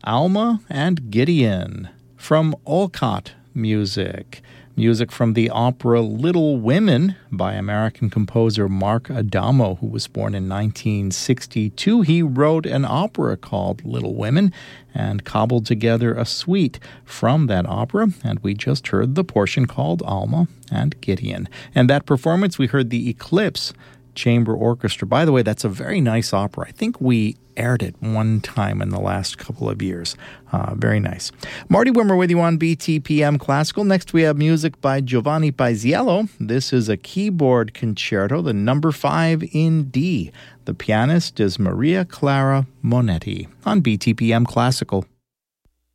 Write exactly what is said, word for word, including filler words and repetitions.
Alma and Gideon. From Olcott Music. Music from the opera Little Women by American composer Mark Adamo, who was born in nineteen sixty-two. He wrote an opera called Little Women and cobbled together a suite from that opera, and we just heard the portion called Alma and Gideon. And that performance, we heard the Eclipse Chamber Orchestra. By the way, that's a very nice opera. I think we aired it one time in the last couple of years. Uh, very nice. Marty Wimmer with you on B T P M Classical. Next we have music by Giovanni Paisiello. This is a keyboard concerto, the number five in D. The pianist is Maria Clara Monetti on B T P M Classical.